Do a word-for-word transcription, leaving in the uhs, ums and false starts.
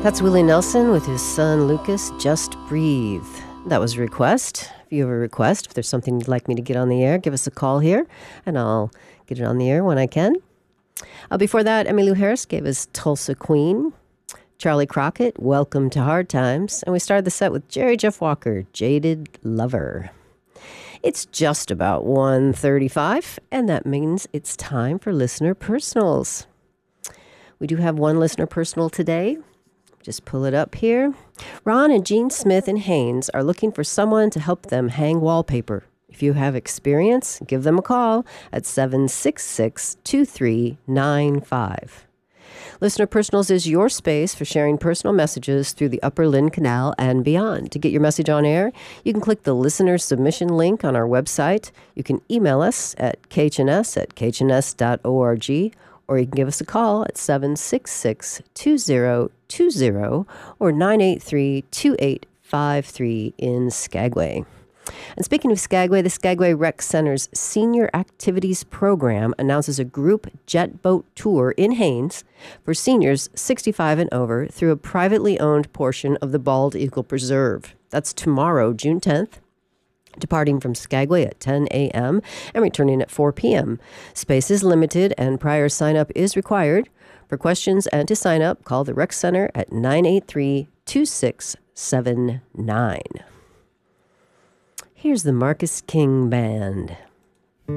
That's Willie Nelson with his son Lucas, Just Breathe. That was a request. If you have a request, if there's something you'd like me to get on the air, give us a call here, and I'll get it on the air when I can. Uh, before that, Emmylou Harris gave us Tulsa Queen. Charlie Crockett, Welcome to Hard Times. And we started the set with Jerry Jeff Walker, Jaded Lover. It's just about one thirty-five, and that means it's time for Listener Personals. We do have one Listener Personal today. Just pull it up here. Ron and Jean Smith in Haines are looking for someone to help them hang wallpaper. If you have experience, give them a call at seven six six, two three nine five. Listener Personals is your space for sharing personal messages through the Upper Lynn Canal and beyond. To get your message on air, you can click the listener submission link on our website. You can email us at k h n s at k h n s dot org, or you can give us a call at seven six six, two zero two zero or nine eight three, two eight five three in Skagway. And speaking of Skagway, the Skagway Rec Center's Senior Activities Program announces a group jet boat tour in Haines for seniors sixty-five and over through a privately owned portion of the Bald Eagle Preserve. That's tomorrow, June tenth. Departing from Skagway at ten a.m. and returning at four p.m. Space is limited and prior sign-up is required. For questions and to sign up, call the Rec Center at nine eight three, two six seven nine. Here's the Marcus King Band.